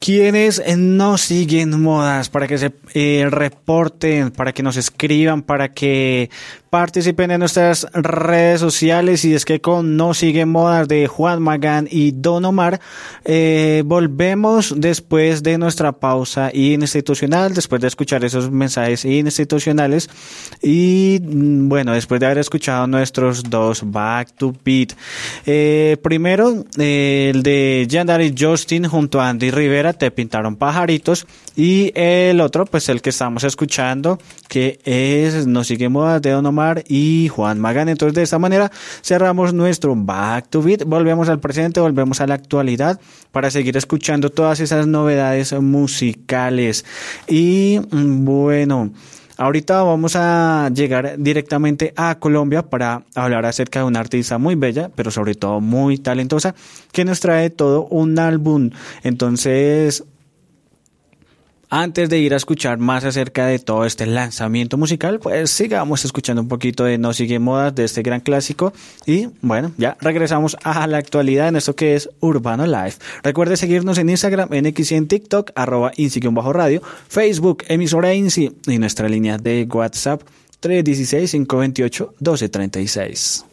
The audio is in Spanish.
Quienes no siguen modas, para que se reporten, para que nos escriban, para que participen en nuestras redes sociales. Y es que con No Siguen Modas de Juan Magán y Don Omar volvemos después de nuestra pausa institucional, después de escuchar esos mensajes institucionales y bueno, después de haber escuchado nuestros dos Back to Beat. Primero el de Yandere Justin junto a Andy Rivera, Te Pintaron Pajaritos, y el otro, pues el que estamos escuchando, que es No Sigue Modas de Don Omar y Juan Magán. Entonces de esta manera cerramos nuestro Back to Beat, volvemos al presente, volvemos a la actualidad para seguir escuchando todas esas novedades musicales. Y bueno, ahorita vamos a llegar directamente a Colombia para hablar acerca de una artista muy bella, pero sobre todo muy talentosa, que nos trae todo un álbum. Entonces, antes de ir a escuchar más acerca de todo este lanzamiento musical, pues sigamos escuchando un poquito de No Sigue Modas, de este gran clásico. Y bueno, ya regresamos a la actualidad en esto que es Urbano Live. Recuerde seguirnos en Instagram, en X y en TikTok, @INSI_radio, Facebook, emisora INSI, y nuestra línea de WhatsApp 316-528-1236.